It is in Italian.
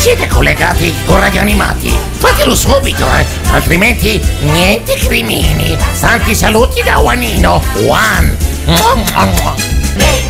Siete collegati con Radio Animati? Fatelo subito, altrimenti niente crimini. Tanti saluti da Juanino. Juan.